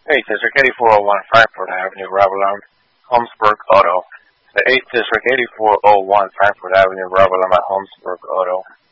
8th District 8401 Frankfurt Avenue, Ravelin, Holmesburg Auto. The 8th District 8401 Frankfurt Avenue, Ravelin, Holmesburg Auto.